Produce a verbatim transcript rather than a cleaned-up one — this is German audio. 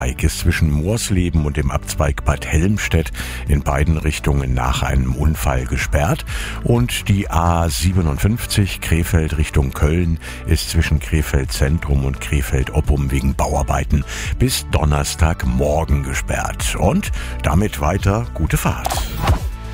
ist zwischen Moorsleben und dem Abzweig Bad Helmstedt in beiden Richtungen nach einem Unfall gesperrt und die A siebenundfünfzig Krefeld Richtung Köln ist zwischen Krefeld Zentrum und Krefeld Oppum wegen Bauarbeiten bis Donnerstagmorgen gesperrt. Und damit weiter gute Fahrt.